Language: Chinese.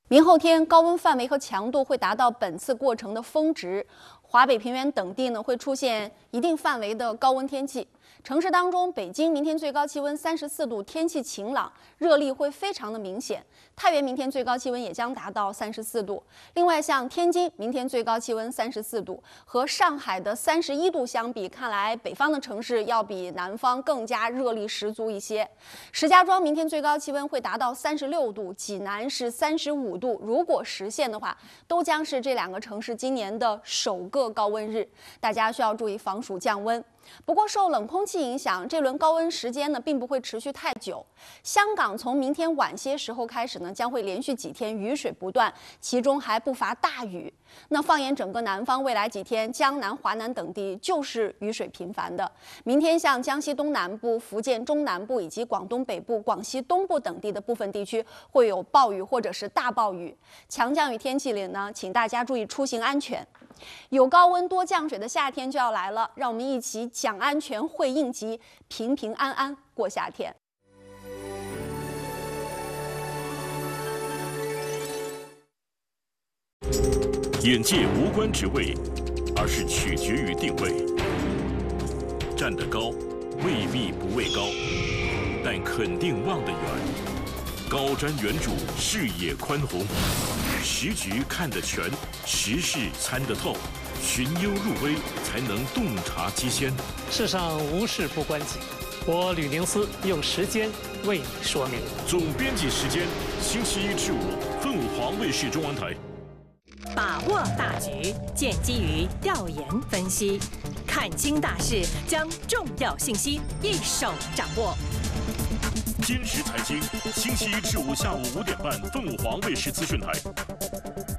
明后天高温范围和强度会达到本次过程的峰值，华北平原等地呢会出现一定范围的高温天气。城市当中，北京明天最高气温34度，天气晴朗，热力会非常的明显。太原明天最高气温也将达到34度。另外，像天津明天最高气温34度，和上海的31度相比，看来北方的城市要比南方更加热力十足一些。石家庄明天最高气温会达到36度，济南是35度。如果实现的话，都将是这两个城市今年的首个高温日，大家需要注意防暑降温。不过，受冷空气影响，这轮高温时间呢并不会持续太久。香港从明天晚些时候开始呢，将会连续几天雨水不断，其中还不乏大雨。那放眼整个南方，未来几天，江南、华南等地就是雨水频繁的。明天，像江西东南部、福建中南部以及广东北部、广西东部等地的部分地区会有暴雨或者是大暴雨。强降雨天气里呢，请大家注意出行安全。有高温多降水的夏天就要来了，让我们一起讲安全、会应急，平平安安过夏天。 眼界无关职位，而是取决于定位。站得高，未必不畏高，但肯定望得远。高瞻远瞩，视野宽宏，时局看得全，时事参得透，寻幽入微，才能洞察机先。 世上无事不关己，我吕宁思用时间为你说明。 总编辑时间，星期一至五，凤凰卫视中文台。 把握大局，建基于调研分析，看清大势，将重要信息一手掌握。 今时财经，星期一至五下午5点半，凤凰卫视资讯台。